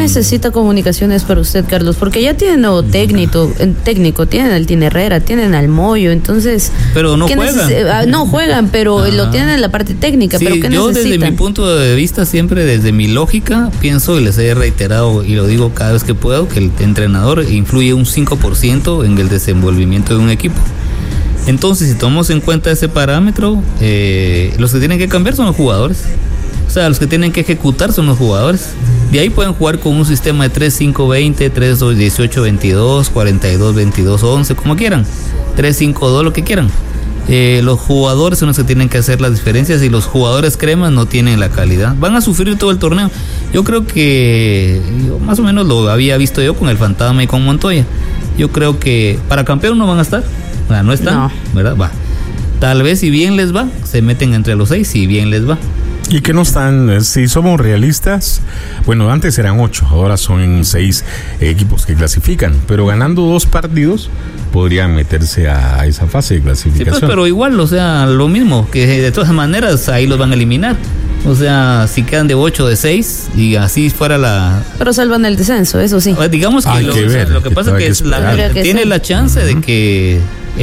necesita Comunicaciones para usted, Carlos? Porque ya tienen nuevo técnico, tienen al Tine Herrera, tienen al Moyo, entonces... Pero no juegan. No juegan, pero lo tienen en la parte técnica, sí, pero ¿qué yo necesitan? Desde mi punto de vista, siempre desde mi lógica, pienso y les he reiterado y lo digo cada vez que puedo, que el entrenador influye un 5% en el desenvolvimiento de un equipo. Entonces, si tomamos en cuenta ese parámetro, los que tienen que cambiar son los jugadores. O sea, los que tienen que ejecutar son los jugadores. De ahí pueden jugar con un sistema de 3-5-20, 3-2-18-22, 42-22-11, como quieran. 3-5-2, lo que quieran. Los jugadores son los que tienen que hacer las diferencias y los jugadores cremas no tienen la calidad. Van a sufrir todo el torneo. Yo creo que, más o menos lo había visto yo con el Fantasma y con Montoya. Yo creo que para campeón no van a estar. No están, no. ¿Verdad? Va. Tal vez si bien les va, se meten entre los 6, si bien les va. Y que no están, si somos realistas, bueno, antes eran 8, ahora son 6 equipos que clasifican, pero ganando 2 partidos podrían meterse a esa fase de clasificación. Sí, pues, pero igual, o sea, lo mismo, que de todas maneras ahí los van a eliminar. O sea, si quedan de 8, de 6 y así fuera la... Pero salvan el descenso, eso sí. Digamos que lo que pasa es que tiene la chance de que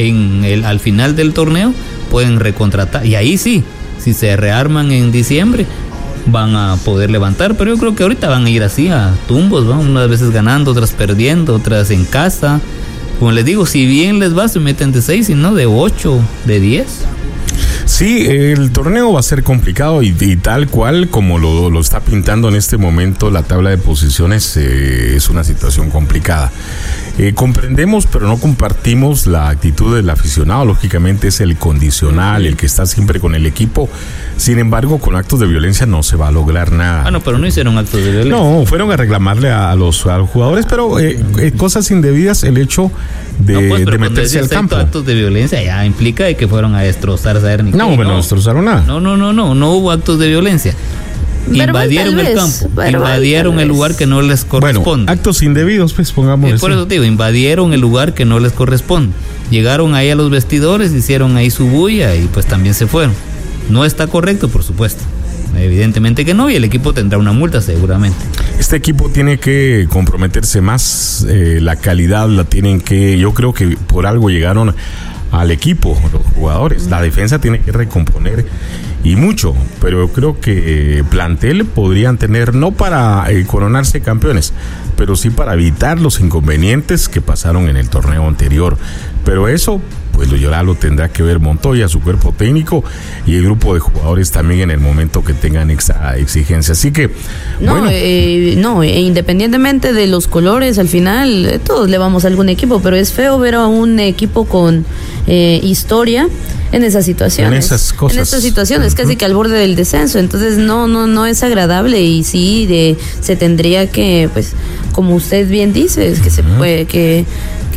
al final del torneo pueden recontratar. Y ahí sí, si se rearman en diciembre, van a poder levantar. Pero yo creo que ahorita van a ir así a tumbos, ¿no? Unas veces ganando, otras perdiendo, otras en casa. Como les digo, si bien les va, se meten de 6, y no de 8, de 10. Sí, el torneo va a ser complicado y tal cual como lo está pintando en este momento la tabla de posiciones, es una situación complicada. Comprendemos, pero no compartimos la actitud del aficionado. Lógicamente es el condicional, el que está siempre con el equipo. Sin embargo, con actos de violencia no se va a lograr nada. No, pero no hicieron actos de violencia. No, fueron a reclamarle a los jugadores, pero cosas indebidas, el hecho de meterse al campo. Actos de violencia ya implica de que fueron a destrozar Saerni. No, pero no destrozaron nada. No hubo actos de violencia. Invadieron el campo, invadieron el lugar que no les corresponde. Bueno, actos indebidos, pues pongamos. Por eso te digo, invadieron el lugar que no les corresponde. Llegaron ahí a los vestidores, hicieron ahí su bulla y pues también se fueron. No está correcto, por supuesto. Evidentemente que no, y el equipo tendrá una multa seguramente. Este equipo tiene que comprometerse más, la calidad la tienen que, yo creo que por algo llegaron al equipo los jugadores. La defensa tiene que recomponer y mucho, pero yo creo que plantel podrían tener, no para coronarse campeones, pero sí para evitar los inconvenientes que pasaron en el torneo anterior. Pero eso, pues ya lo tendrá que ver Montoya, su cuerpo técnico y el grupo de jugadores también en el momento que tengan esa exigencia. Así que, independientemente de los colores, al final todos le vamos a algún equipo, pero es feo ver a un equipo con historia en esas situaciones. En esas cosas. En estas situaciones, casi que al borde del descenso. Entonces no es agradable y sí se tendría que, pues, como usted bien dice, es que se puede que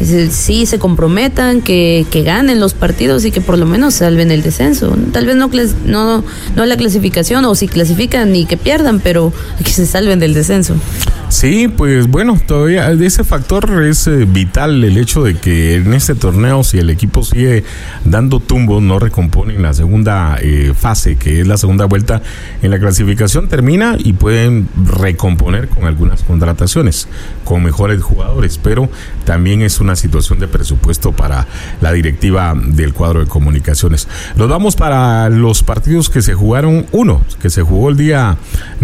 sí se comprometan, que ganen los partidos y que por lo menos salven el descenso. Tal vez no la clasificación, o si clasifican y que pierdan, pero que se salven del descenso. Sí, pues bueno, todavía ese factor es vital, el hecho de que en este torneo, si el equipo sigue dando tumbos, no recompone en la segunda fase, que es la segunda vuelta en la clasificación, termina y pueden recomponer con algunas contrataciones, con mejores jugadores, pero también es una situación de presupuesto para la directiva del cuadro de Comunicaciones. Nos vamos para los partidos que se jugaron, que se jugó el día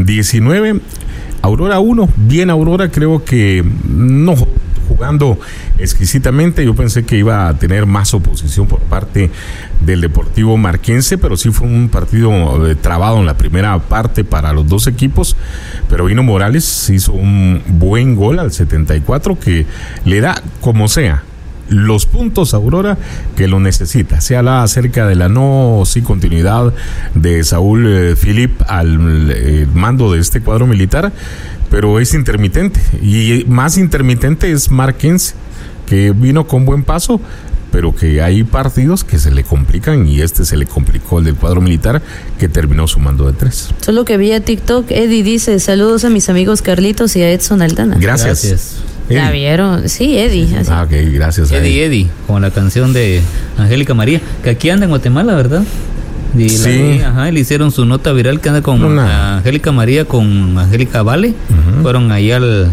19, Aurora 1, bien Aurora, creo que no jugando exquisitamente. Yo pensé que iba a tener más oposición por parte del Deportivo Marquense, pero sí fue un partido trabado en la primera parte para los dos equipos, pero Vino Morales hizo un buen gol al 74 que le da, como sea, los puntos a Aurora que lo necesita. Se habla acerca de la continuidad de Saúl Philip al mando de este cuadro militar, pero es intermitente, y más intermitente es Marquense, que vino con buen paso, pero que hay partidos que se le complican, y se le complicó el del cuadro militar, que terminó sumando de 3. Solo que vi a TikTok, Eddie dice: saludos a mis amigos Carlitos y a Edson Aldana. Gracias. ¿La vieron? Sí, Eddie. Así. Ok, gracias. Eddie, con la canción de Angélica María, que aquí anda en Guatemala, ¿verdad? Y sí. Le hicieron su nota viral, que anda con Angélica María, con Angélica Vale. Fueron ahí al